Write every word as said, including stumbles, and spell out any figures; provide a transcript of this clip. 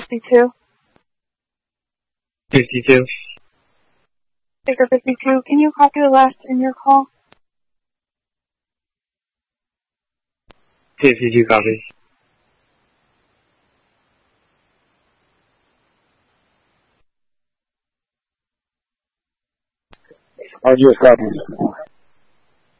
fifty-two. fifty-two. Baker fifty-two, can you copy the last in your call? fifty-two copy. I'll just copy.